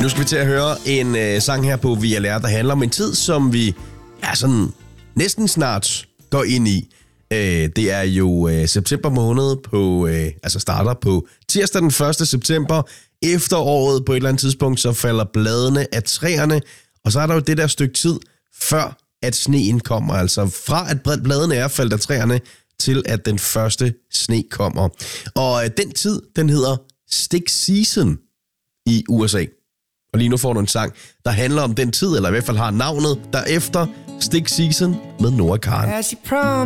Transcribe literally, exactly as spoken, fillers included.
Nu skal vi til at høre en øh, sang her på V L R, der handler om en tid, som vi ja, sådan næsten snart går ind i. Øh, det er jo øh, september måned, på, øh, altså starter på tirsdag den første september. Efteråret på et eller andet tidspunkt, så falder bladene af træerne, og så er der jo det der stykke tid, før at sneen kommer. Altså fra at bladene er faldet af træerne, til at den første sne kommer. Og øh, den tid, den hedder Stick Season i U S A. Og lige nu får du en sang, der handler om den tid, eller i hvert fald har navnet derefter, Stick Season med Noah Kahan.